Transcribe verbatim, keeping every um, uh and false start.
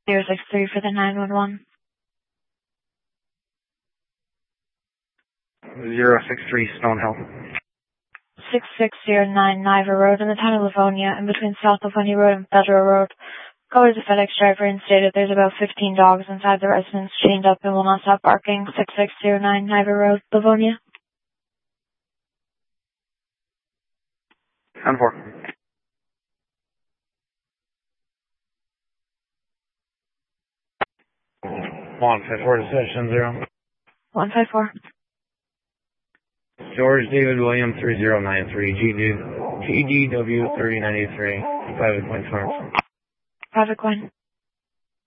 zero six three for the nine one one. zero six three Stone Hill. six six zero nine Niver Road in the town of Livonia, in between South Livonia Road and Federal Road. Call is a FedEx driver and stated there's about fifteen dogs inside the residence chained up and will not stop barking. six six zero nine Niver Road, Livonia. ten four. one five four to session zero. one five four. George David William three zero nine three, G D, G D W thirty ninety-three, Private Point Farm. Private Coin.